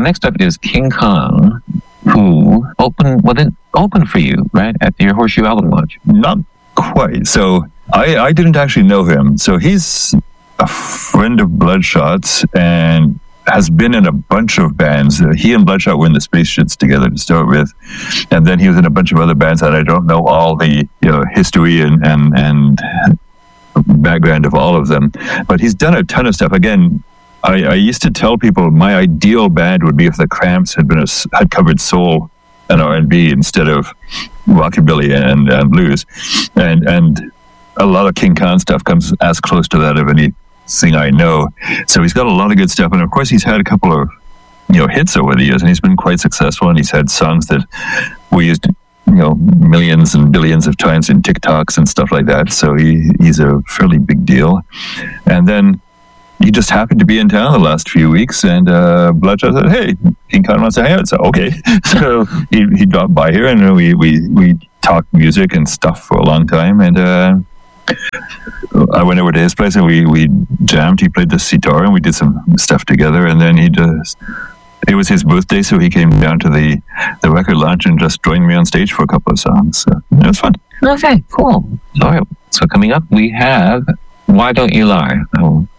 next up is King Kong, who didn't open for you, right, at your Horseshoe album launch. Not quite. So I didn't actually know him. So he's a friend of Bloodshot's and has been in a bunch of bands. He and Bloodshot were in the Space Shits together to start with, and then he was in a bunch of other bands that I don't know all the history and background of all of them. But he's done a ton of stuff. Again, I used to tell people my ideal band would be if the Cramps had covered soul and R&B instead of rockabilly and blues, and a lot of King Khan stuff comes as close to that of anything I know. So he's got a lot of good stuff, and of course he's had a couple of hits over the years, and he's been quite successful. And he's had songs that we used millions and billions of times in TikToks and stuff like that. So he's a fairly big deal. And then he just happened to be in town the last few weeks, and Bloodshot said, "Hey, King Khan wants to hang out." So okay, so he dropped by here, and we talked music and stuff for a long time, and I went over to his place and we jammed. He played the sitar and we did some stuff together, and then it was his birthday, so he came down to the record launch and just joined me on stage for a couple of songs. So it was fun. Okay, cool. All right. So coming up, we have Why Don't You Lie?